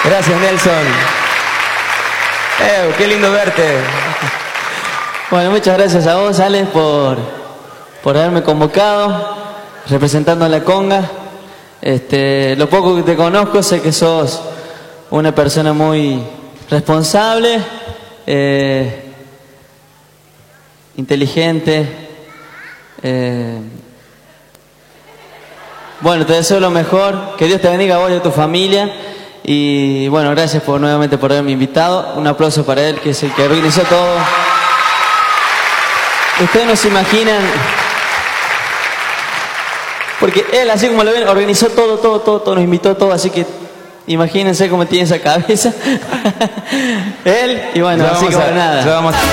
Gracias, Nelson. Qué lindo verte. Bueno, muchas gracias a vos, Alex, por haberme convocado, representando a la conga. Lo poco que te conozco, sé que sos una persona muy responsable, inteligente. Bueno, te deseo lo mejor, que Dios te bendiga a vos y a tu familia. Y bueno, gracias nuevamente por haberme invitado. Un aplauso para él, que es el que organizó todo. Ustedes no se imaginan, porque él, así como lo ven, organizó todo, nos invitó a todo, así que imagínense cómo tiene esa cabeza. Él, y bueno, así que nada.